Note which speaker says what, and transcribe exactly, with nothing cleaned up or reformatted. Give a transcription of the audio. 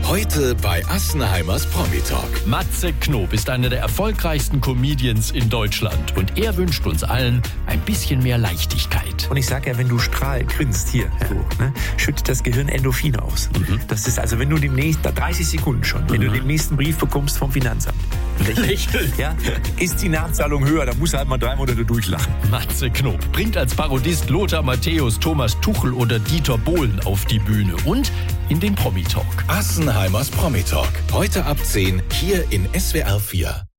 Speaker 1: Heute bei Assenheimers Promi-Talk.
Speaker 2: Matze Knob ist einer der erfolgreichsten Comedians in Deutschland. Und er wünscht uns allen ein bisschen mehr Leichtigkeit.
Speaker 3: Und ich sage ja, wenn du strahlend grinst hier, ja. so, ne, schüttet das Gehirn Endorphine aus. Mhm. Das ist also, wenn du demnächst, dreißig Sekunden schon, mhm. wenn du den nächsten Brief bekommst vom Finanzamt, lächeln, ja, ist die Nachzahlung höher, da musst du halt mal drei Monate durchlachen.
Speaker 2: Matze Knob bringt als Parodist Lothar Matthäus, Thomas Tuchel oder Dieter Bohlen auf die Bühne und in den Promi-Talk.
Speaker 1: Assenheimers Promi-Talk. Heute ab zehn hier in S W R vier.